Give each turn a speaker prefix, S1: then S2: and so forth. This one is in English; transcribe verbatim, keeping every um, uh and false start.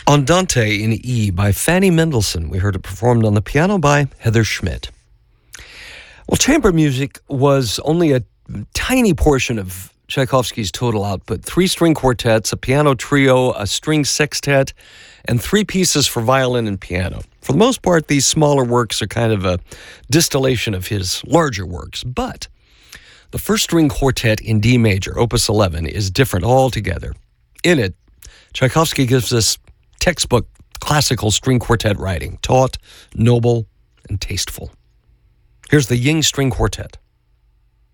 S1: Andante in E by Fanny Mendelssohn. We heard it performed on the piano by Heather Schmidt. Well, chamber music was only a tiny portion of Tchaikovsky's total output. Three string quartets, a piano trio, a string sextet, and three pieces for violin and piano. For the most part, these smaller works are kind of a distillation of his larger works. But the first string quartet in D major, opus eleven, is different altogether. In it, Tchaikovsky gives us textbook classical string quartet writing, taut, noble, and tasteful. Here's the Ying String Quartet.